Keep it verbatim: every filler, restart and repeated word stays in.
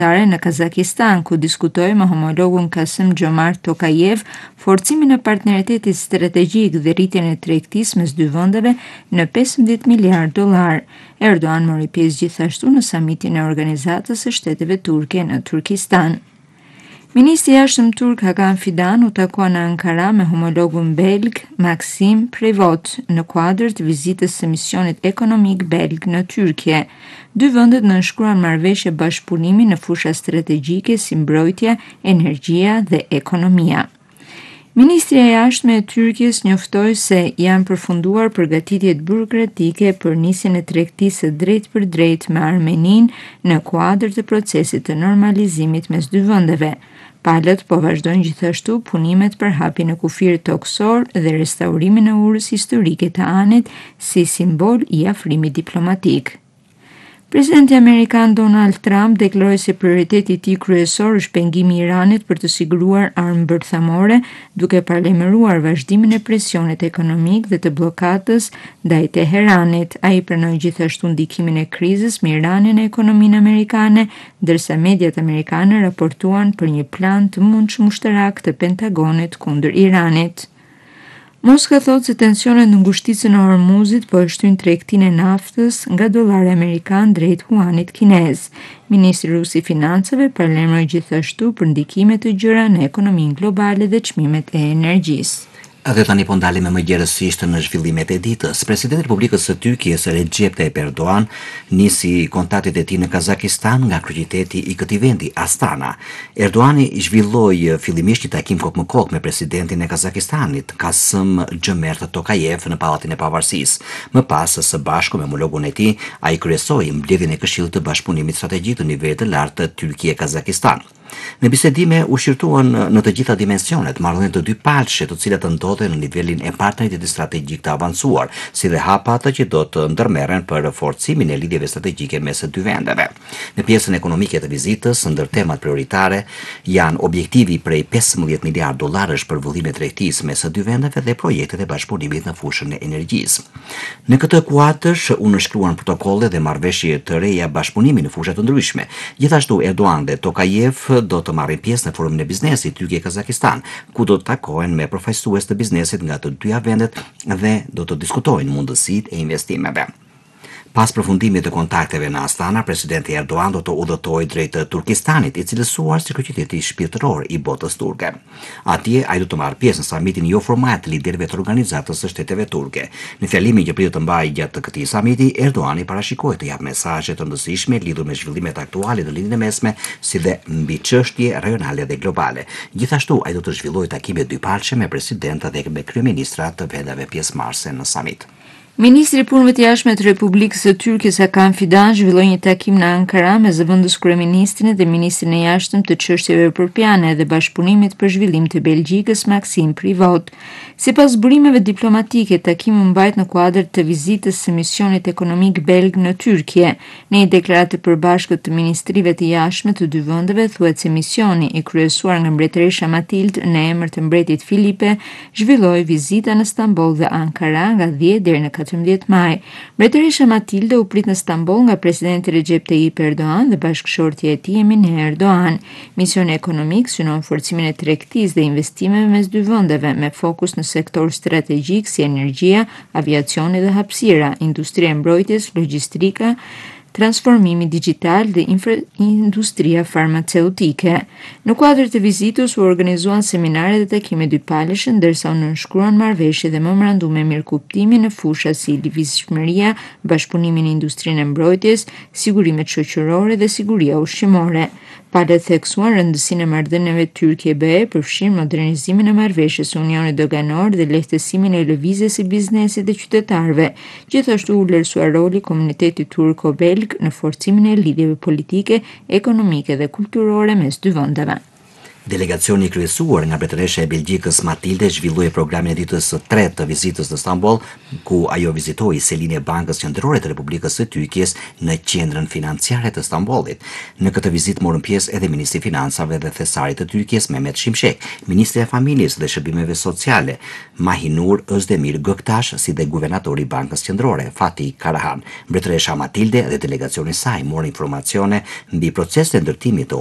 në Kazakistan, ku diskutoi me homologun Kassym-Jomart Tokayev forcimin e partneritetit strategjik dhe rritjen e tregtisë mes dy vendeve në pesëmbëdhjetë miliardë dollar. Erdogan mori pjesë gjithashtu në samitin e Organizatës së Shteteve Turke në Turkistan. Ministri i jashtëm turk Hakan Fidan u takua në Ankara me homologun belg Maxim Prevot në kuadër të vizitës së misionit ekonomik belg në Tyrkje. Dy vendet nënshkruan marrëveshje bashkëpunimi në fusha strategjike si mbrojtja, energjia dhe ekonomia. Ministri i jashtëm e Tyrkisë njoftoi se janë përfunduar përgatitjet burokratike për nisjen e tregtisë së drejtë për drejtë me Armeninë në kuadër të procesit të normalizimit mes dy vendeve. Palët po vazhdojnë gjithashtu punimet për hapjen e kufirit toksor dhe restaurimin e urës historike të anit si simbol i afrimit diplomatik. Presidenti Amerikan Donald Trump deklaroi se prioriteti i tij kryesor është pengimi i Iranit për të siguruar armë bërthamore, duke paralajmëruar vazhdimin e presionit ekonomik dhe të bllokadës ndaj Teheranit. Ai pranoi gjithashtu ndikimin e krizës me Iranin në ekonominë amerikane, ndërsa mediat amerikane raportuan për një plan të mundshëm ushtarak të Pentagonit kundër Iranit. Moska thotë se tensionet në ngushticën e Hormuzit po e shtyjnë tregtinë e naftës nga dollari amerikan drejt juanit kinez. Ministri rus i financave paralajmëroi gjithashtu për ndikime të gjëra në ekonominë globale dhe çmimet e energjisë. Dhe tani po ndalemi më gjerësisht në zhvillimet e ditës. Presidenti i Republikës së Tyrkisë Recep Tayyip Erdogan nisi kontaktet e tij në Kazakistan nga kryeqyteti i këtij vendi, Astana. Erdoani zhvilloi fillimisht një takim kokë me kokë me presidentin e Kazakistanit, Kassym-Jomart Tokayev, në Pallatin e Pavarësisë. Më pas, së bashku me homologun e tij, ai kryesoi mbledhjen e Këshillit të Bashkëpunimit Strategjik të nivelit të lartë Tyrkie-Kazakistan. Në bisedime u shqyrtuan në të gjitha dimensionet marrëdhëniet të dy palëshe, të cilat ndodhen në nivelin e partneritetit strategjik të avancuar, si dhe hapat që do të ndërmerren për forcimin e lidhjeve strategjike mes dy vendeve. Në pjesën ekonomike të vizitës, ndër temat prioritare janë objektivi prej pesëmbëdhjetë miliardë dollarësh për vëllimin e tregtisë mes dy vendeve dhe projektet e bashkëpunimit në fushën e energjisë. Në këtë kuadër u nënshkruan protokolle dhe marrëveshje të reja bashkëpunimi në fusha të ndryshme. Gjithashtu Erdogan dhe Tokayev do të marrin pjesë në forumin e biznesit Tyrkie-Kazakistan, ku do të takohen me përfaqësues të biznesit nga të dyja vendet dhe do të diskutojnë mundësitë e investimeve. Pas përfundimit të kontakteve në Astana, presidenti Erdogan do të udhëtojë drejt Turkistanit, i cilësuar si kryeqyteti shpirtëror i botës turke. Atje ai do të marrë pjesë në samitin jo formal të liderëve të Organizatës së Shteteve Turke. Në fjalimin që pritet të mbajë gjatë këtij samiti, Erdogan i parashikoi të japë mesazhe të rëndësishme lidhur me zhvillimet aktuale në lindjen e mesme, si dhe mbi çështje rajonale dhe globale. Gjithashtu ai do të zhvillojë takime dypalëshe me presidentë dhe me kryeministra të vendeve pjesëmarrëse në samit. Ministri i Punëve të Jashtme të Republikës së Tyrkisë Hakan Fidan zhvilloi një takim në Ankara me zëvendës kryeministrin dhe ministrin e jashtëm të çështjeve evropiane dhe bashkëpunimit për zhvillim të Belgjikës Maxim Prevot. Sipas burimeve diplomatike, takimi u mbajt në kuadër të vizitës së misionit ekonomik belg në Tyrkje. Në një deklaratë të përbashkët të ministrive të jashtme të dy vendeve thuhet se misioni i kryesuar nga mbretëresha Matilde në emër të mbretit Filipe zhvilloi vizita në Stamboll dhe Ankara nga dhjetë deri në katërmbëdhjetë maj. Mbretëresha Matilde u prit në Stamboll nga presidenti Recep Tayyip Erdogan dhe bashkëshortja e tij Emine Erdogan. Misioni ekonomik synon forcimin e tregtisë dhe investimeve mes dy vendeve me fokus në sektor strategjik si energjia, aviacioni dhe hapësira, industria e mbrojtjes, logjistika, transformimi digital dhe industria farmaceutike. Në kuadër të vizitës u organizuan seminare dhe takime dypalëshe, ndërsa u nënshkruan marrëveshje dhe memorandume mirëkuptimi në fusha si lëvizshmëria, bashkëpunimi në industrinë e mbrojtjes, sigurimet shoqërore dhe siguria ushqimore. Palët theksuan rëndësinë e marrëdhënieve Tyrkie-B E, përfshirë modernizimin e marrëveshjes së Unionit Doganor dhe lehtësimin e lëvizjes së biznesit dhe qytetarëve. Gjithashtu u vlerësua roli i komunitetit turko-belg në forcimin e lidhjeve politike, ekonomike dhe kulturore mes dy vendeve. Delegacioni i kryesuar nga mbretëresha e Belgjikës Matilde zhvilloi programin e ditës së tretë të vizitës në Stamboll, ku ajo vizitoi selin e Bankës Qendrore të Republikës së Tyrkisë në qendrën financiare të Stambollit. Në këtë vizitë morën pjesë edhe Ministri i Financave dhe Thesarit të Tyrkisë Mehmet Şimşek, Ministri i Familjes dhe Shërbimeve Sociale Mahinur Özdemir Göktaş, si dhe guvernatori i Bankës Qendrore Fatih Karahan. Mbretëresha Matilde dhe delegacioni i saj morën informacione mbi procesin e ndërtimit të